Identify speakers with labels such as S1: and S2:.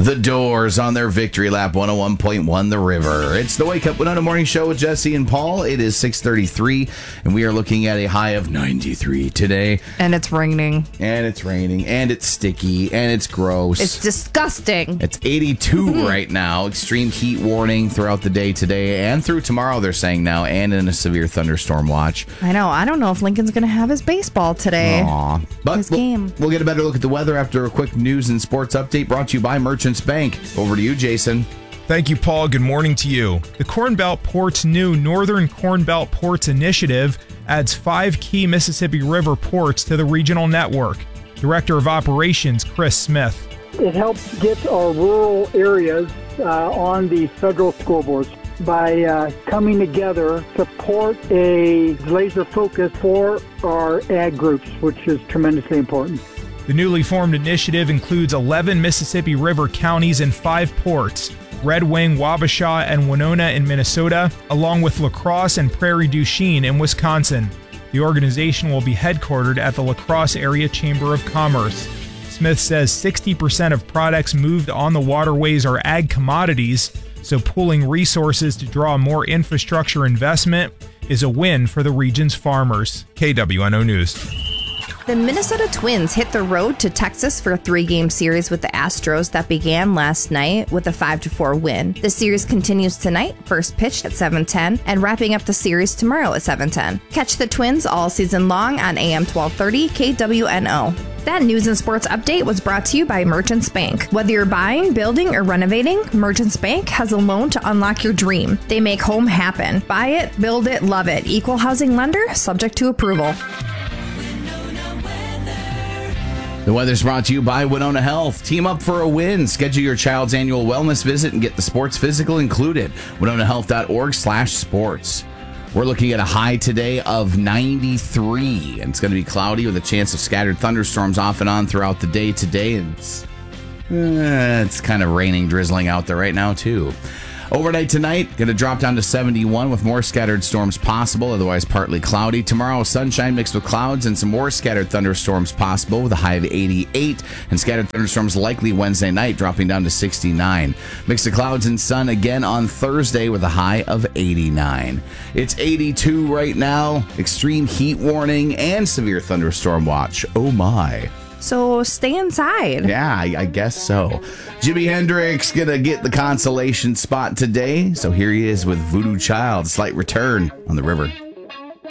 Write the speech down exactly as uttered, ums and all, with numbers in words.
S1: The Doors on their Victory Lap one oh one point one The River. It's the Wake Up Winona Morning Show with Jesse and Paul. It is six thirty-three, and we are looking at a high of ninety-three today.
S2: And it's raining.
S1: And it's raining, and it's sticky, and it's gross.
S2: It's disgusting.
S1: It's eighty-two right now. Extreme heat warning throughout the day today and through tomorrow, they're saying now, and in a severe thunderstorm watch.
S2: I know. I don't know if Lincoln's going to have his baseball today.
S1: Aw. But
S2: his
S1: we'll,
S2: game.
S1: We'll get a better look at the weather after a quick news and sports update brought to you by Merchants Bank. Over to you, Jason.
S3: Thank you, Paul. Good morning to you. The Corn Belt Ports' new Northern Corn Belt Ports Initiative adds five key Mississippi River ports to the regional network. Director of Operations, Chris Smith.
S4: It helps get our rural areas uh, on the federal scoreboards by uh, coming together, support a laser focus for our ag groups, which is tremendously important.
S3: The newly formed initiative includes eleven Mississippi River counties and five ports, Red Wing, Wabasha, and Winona in Minnesota, along with La Crosse and Prairie du Chien in Wisconsin. The organization will be headquartered at the La Crosse Area Chamber of Commerce. Smith says sixty percent of products moved on the waterways are ag commodities, so pooling resources to draw more infrastructure investment is a win for the region's farmers. K W N O News.
S2: The Minnesota Twins hit the road to Texas for a three-game series with the Astros that began last night with a five to four win. The series continues tonight, first pitch at seven ten, and wrapping up the series tomorrow at seven ten. Catch the Twins all season long on A M twelve thirty K W N O. That news and sports update was brought to you by Merchants Bank. Whether you're buying, building, or renovating, Merchants Bank has a loan to unlock your dream. They make home happen. Buy it, build it, love it. Equal housing lender, subject to approval.
S1: The weather's brought to you by Winona Health. Team up for a win. Schedule your child's annual wellness visit and get the sports physical included. winona health dot org slash sports. We're looking at a high today of ninety-three, and it's going to be cloudy with a chance of scattered thunderstorms off and on throughout the day today. And it's, uh, it's kind of raining, drizzling out there right now, too. Overnight tonight, going to drop down to seventy-one with more scattered storms possible, otherwise partly cloudy. Tomorrow, sunshine mixed with clouds and some more scattered thunderstorms possible with a high of eighty-eight, and scattered thunderstorms likely Wednesday night, dropping down to sixty-nine. Mix of clouds and sun again on Thursday with a high of eighty-nine. It's eighty-two right now, extreme heat warning and severe thunderstorm watch. Oh my.
S2: So stay inside.
S1: Yeah, I, I guess so. Jimi Hendrix gonna get the consolation spot today. So here he is with Voodoo Child, Slight Return on the River.